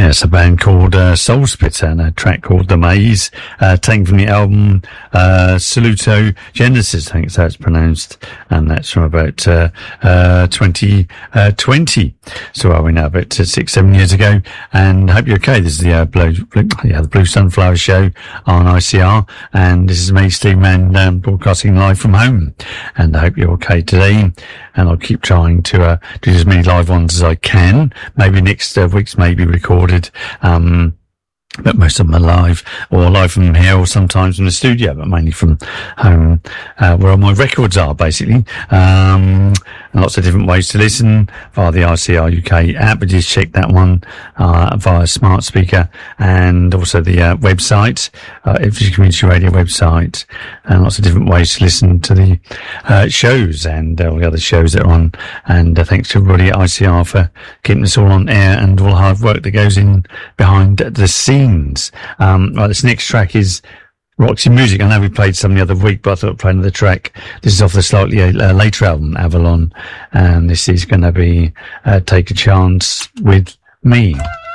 Yes, a band called Soul Splitter and a track called The Maze, taken from the album Saluto Genesis, I think that's how it's pronounced, and that's from about 2020. So are we now about 6-7 years ago, and I hope you're okay. This is the Blue Sunflower Show on ICR, and this is me, Steve Mann, broadcasting live from home, and I hope you're okay today, and I'll keep trying to do as many live ones as I can. Maybe next week's may be recorded, but most of them are live, or live from here, or sometimes from the studio, but mainly from home, where all my records are, basically. And lots of different ways to listen via the ICR UK app, but just check that one via smart speaker, and also the website, Ipswich Community Radio website, and lots of different ways to listen to the shows and all the other shows that are on. And thanks to everybody at ICR for keeping us all on air and all the hard work that goes in behind the scenes. Right, this next track is Roxy Music. I know we played some the other week, but I thought I'd play another track. This is off the slightly later album, Avalon, and this is going to be Take a Chance with Me.